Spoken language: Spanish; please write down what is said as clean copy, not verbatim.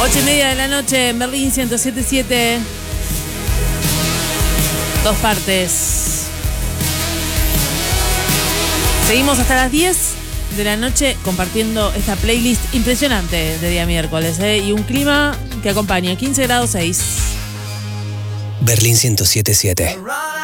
8:30 de la noche en Berlín 107.7. Dos partes. Seguimos hasta las 10 de la noche compartiendo esta playlist impresionante de día miércoles, y un clima que acompaña 15 grados 6. Berlín 107.7.